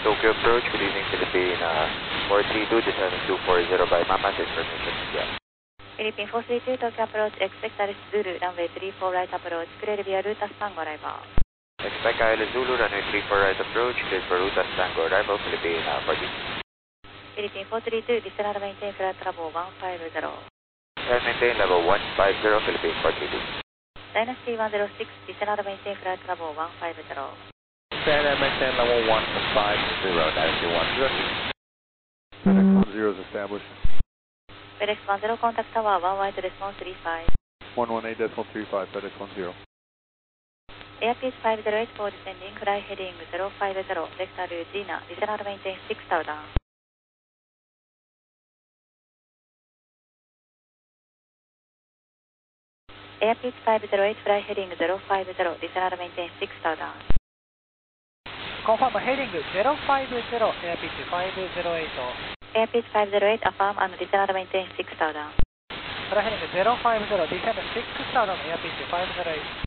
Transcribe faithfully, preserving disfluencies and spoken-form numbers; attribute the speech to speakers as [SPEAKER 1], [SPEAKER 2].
[SPEAKER 1] Tokyo approach, good evening Philippine uh, four three two, descending two four zero by Mama, information, yeah.
[SPEAKER 2] Philippine four three two, Tokyo approach, expect Alice Zulu, runway three four right approach, clear via Ruta Tango arrival.
[SPEAKER 1] Expect Alice Zulu, runway three four right approach, clear for Ruta Tango arrival, Philippine uh, forty.
[SPEAKER 2] Philippine four three two, descend and maintain flight level one five zero.
[SPEAKER 1] And maintain level one five zero, Philippine four three two.
[SPEAKER 2] Dynasty one zero six, descend and maintain flight level one five zero.
[SPEAKER 3] Descend and maintain level one five zero, Dynasty one zero six.
[SPEAKER 4] FedEx one zero is established.
[SPEAKER 2] FedEx one zero, contact tower one white response three five.
[SPEAKER 4] one one eight decimal three five, FedEx one zero.
[SPEAKER 2] Airspeed five zero eight four, descending, fly heading zero five zero, vector Gina, descend and maintain six thousand. Airspeed five zero eight, fly heading zero five zero, descend and maintain six thousand.
[SPEAKER 5] Confirm heading zero five zero, airspeed five zero eight.
[SPEAKER 2] Airspeed five zero eight, affirm and descend and maintain six thousand.
[SPEAKER 5] Fly heading zero five zero, descend six thousand, airspeed five zero eight.